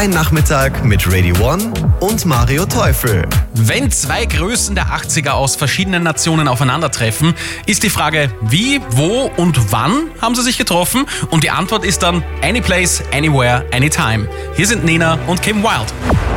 Ein Nachmittag mit Radio One und Mario Teufel. Wenn zwei Größen der 80er aus verschiedenen Nationen aufeinandertreffen, ist die Frage, wie, wo und wann haben sie sich getroffen? Und die Antwort ist dann any place, anywhere, anytime. Hier sind Nena und Kim Wilde.